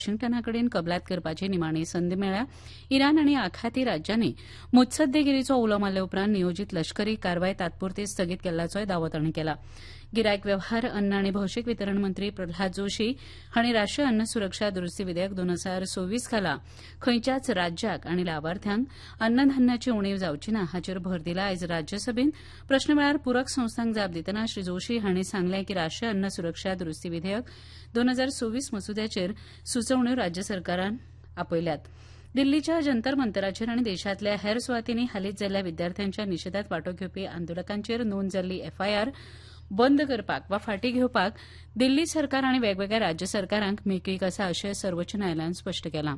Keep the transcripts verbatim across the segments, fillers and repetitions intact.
वॉशिंग्टनाकडेन कबलात करपाची निमाणी संद मेळ्ळ्या. इराण आनी आखाती राज्यांनी मुत्सद्देगिरीचो उलो मारले उपरांत नियोजीत लश्करी कारवाय तात्पुरती स्थगीत केल्ल्याचोय दावो तांणी केला. गिरायक वेव्हार अन्न आनी भौशीक वितरण मंत्री प्रल्हाद जोशी हांणी राष्ट्रीय अन्न सुरक्षा दुरुस्ती विधेयक दोन हजार चोवीस खाला खंयच्याच राज्याक आनी लावार्थ्यांक अन्नधान्याची उणीव जावची ना हाचेर भर दिला. आयज राज्यसभेत प्रस्नवेळार पूरक संस्थांक जाप दितना श्री जोशी हांणी सांगलें की राष्ट्रीय अन्न सुरक्षा दुरुस्ती विधेयक दोन हजार चोवीस मसुद्याचेर सुचोवण्यो राज्य सरकारान आपयल्यात. दिल्लीच्या जंतर मंतराचेर आनी देशांतल्या हेर सुवातींनी हालींच जाल्ल्या विद्यार्थ्यांच्या निशेधात वांटो घेवपी आंदोलकांचेर नोंद जाल्ली एफआयआर बंद करपाक वा फाटीं घेवपाक दिल्ली सरकार आनी वेगवेगळ्या राज्य सरकारांक मेकळीक आसा अशें सर्वोच्च न्यायालयान स्पश्ट केलां.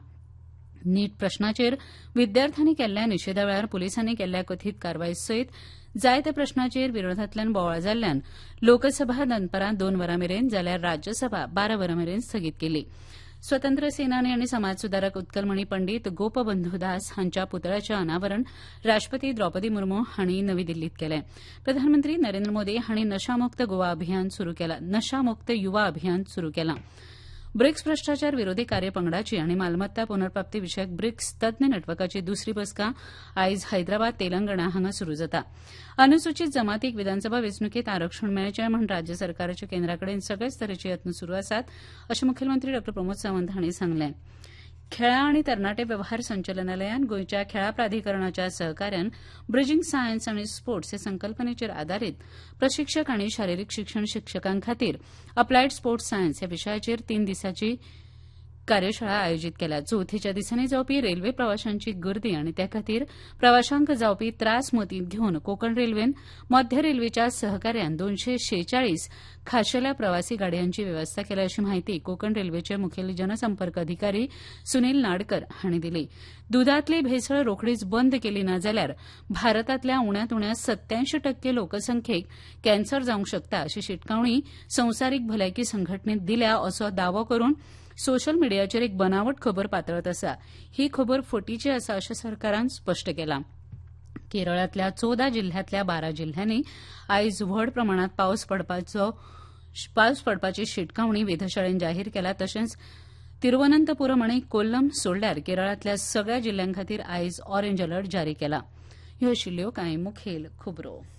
नीट प्रस्नाचेर विद्यार्थ्यांनी केल्ल्या निशेधा वेळार पुलिसांनी केल्ल्या कथीत कारवाये सयत जायत्या प्रस्नाचेर विरोधांतल्यान बोवाळ जाल्ल्यान लोकसभा दनपारां दोन वरां मेरेन जाल्यार राज्यसभा बारा वरां मेरेन स्थगीत केली. स्वतंत्र सेनानी आनी समाज सुदारक उत्कलमणी पंडीत गोपबंधू दास हांच्या पुतळ्याचें अनावरण राष्ट्रपती द्रौपदी मुर्मू हांणी नवी दिल्लींत केलें. प्रधानमंत्री नरेंद्र मोदी हांणी नशामुक्त गोवा अभियान सुरू केलां नशामुक्त युवा अभियान सुरू केलां. ब्रिक्स भ्रश्टाचार विरोधी कार्यपंगडाची आनी मालमत्ता पुनर्प्राप्ती विशयक ब्रिक्स तज्ञ नेटवर्काची दुसरी बसका आयज हैदराबाद तेलंगणा हांगा सुरू जाता. अनुसूचित जमातीक विधानसभा वेंचणुकेंत आरक्षण मेळचें म्हण राज्य सरकाराच्या केंद्राकडेन सगळेच तरेचे यत्न सुरू आसात अशें मुखेलमंत्री डॉ प्रमोद सावंत हांणी सांगलें. खेळां आनी तरणाटे वेव्हार संचालनालयान गोंयच्या खेळां प्राधिकरणाच्या सहकार्यान ब्रिजींग सायन्स आनी स्पोर्ट्स ह्या संकल्पनेचेर आदारीत प्रशिक्षक आनी शारिरीक शिक्षण शिक्षकां खातीर अप्लायड स्पोर्ट्स सायन्स ह्या विशयाचेर तीन दिसांची कार्यशाळा आयोजीत केल्या. चवथीच्या दिसांनी जावपी रेल्वे प्रवाशांची गर्दी आनी ते खातीर प्रवाशांक जावपी त्रास मतींत घेवन कोंकण रेल्वेन मध्य रेल्वेच्या सहकार्यान दोनशे शेचाळीस खाशेल्या प्रवासी गाडयांची वेवस्था केल्या अशी माहिती कोंकण रेल्वेचे मुखेल जनसंपर्क अधिकारी सुनील नाडकर हांणी दिली. दुधांतली भेसळ रोखडीच बंद केली ना जाल्यार भारतांतल्या उण्यांत उण्या सत्त्यायंशी टक्के लोकसंख्येक कॅन्सर जावंक शकता अशी शिटकावणी संवसारीक भलायकी संघटणेन दिल्या असो दावो करून सोशल मिडियाचेर एक बनावट खबर पातळत आसा. ही खबर फटीची आसा अशें सरकारान स्पश्ट केलां. केरळांतल्या चौदा जिल्ह्यांतल्या बारा जिल्ह्यांनी आयज व्हड प्रमाणांत पावस पडपाचो पावस पडपाची शिटकावणी वेधशाळेन जाहीर केला. तशेंच तिरुवनंतपुरम आनी कोल्लम सोडल्यार केरळांतल्या सगळ्या जिल्ह्यां खातीर आयज ऑरेंज अलर्ट जारी केला. ह्यो आशिल्ल्यो कांय मुखेल खबरो.